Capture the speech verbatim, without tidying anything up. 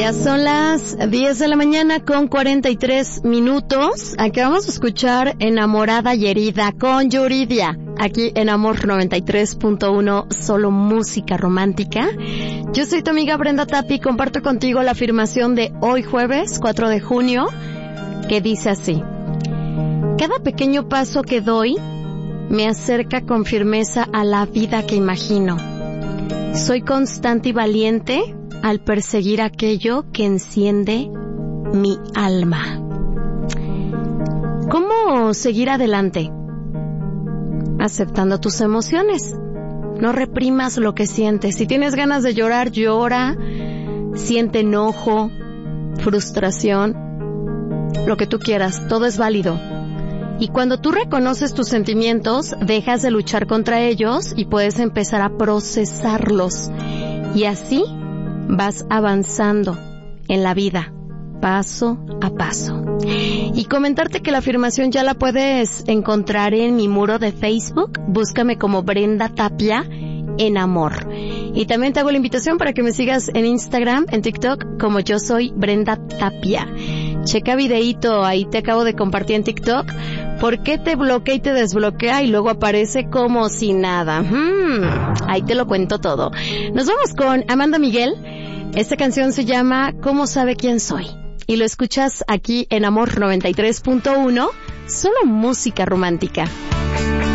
Ya son las diez de la mañana con cuarenta y tres minutos. Acabamos de escuchar Enamorada y Herida con Yuridia, aquí en Amor noventa y tres punto uno, solo música romántica. Yo soy tu amiga Brenda Tapia y comparto contigo la afirmación de hoy jueves cuatro de junio, que dice así: cada pequeño paso que doy me acerca con firmeza a la vida que imagino. Soy constante y valiente al perseguir aquello que enciende mi alma. ¿Cómo seguir adelante? Aceptando tus emociones. No reprimas lo que sientes. Si tienes ganas de llorar, llora. Siente enojo, frustración, lo que tú quieras. Todo es válido. Y cuando tú reconoces tus sentimientos, dejas de luchar contra ellos y puedes empezar a procesarlos. Y así vas avanzando en la vida, paso a paso. Y comentarte que la afirmación ya la puedes encontrar en mi muro de Facebook. Búscame como Brenda Tapia en Amor. Y también te hago la invitación para que me sigas en Instagram, en TikTok, como yo soy Brenda Tapia. Checa videíto, ahí te acabo de compartir en TikTok. ¿Por qué te bloquea y te desbloquea y luego aparece como si nada? Hmm, ahí te lo cuento todo. Nos vamos con Amanda Miguel. Esta canción se llama ¿Cómo sabe quién soy? Y lo escuchas aquí en Amor noventa y tres punto uno, solo música romántica.